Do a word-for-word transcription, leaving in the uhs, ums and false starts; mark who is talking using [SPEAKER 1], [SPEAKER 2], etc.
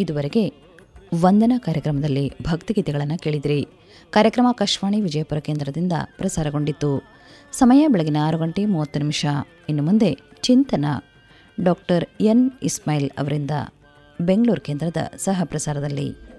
[SPEAKER 1] ಇದುವರೆಗೆ ವಂದನಾ ಕಾರ್ಯಕ್ರಮದಲ್ಲಿ ಭಕ್ತಿಗೀತೆಗಳನ್ನು ಕೇಳಿದಿರಿ. ಕಾರ್ಯಕ್ರಮ ಆಕಾಶವಾಣಿ ವಿಜಯಪುರ ಕೇಂದ್ರದಿಂದ ಪ್ರಸಾರಗೊಂಡಿತು. ಸಮಯ ಬೆಳಗಿನ ಆರು ಗಂಟೆ ಮೂವತ್ತು ನಿಮಿಷ. ಇನ್ನು ಮುಂದೆ ಚಿಂತನ ಡಾಕ್ಟರ್ ಎನ್ ಇಸ್ಮಾಯಿಲ್ ಅವರಿಂದ ಬೆಂಗಳೂರು ಕೇಂದ್ರದ ಸಹ ಪ್ರಸಾರದಲ್ಲಿ.